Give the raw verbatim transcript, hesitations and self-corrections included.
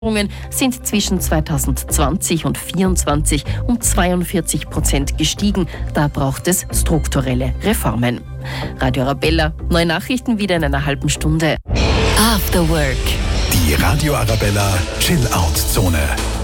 sind zwischen zweitausendzwanzig und zweitausendvierundzwanzig um zweiundvierzig Prozent gestiegen. Da braucht es strukturelle Reformen. Radio Arabella, neue Nachrichten wieder in einer halben Stunde. After Work. Die Radio Arabella Chill-Out-Zone.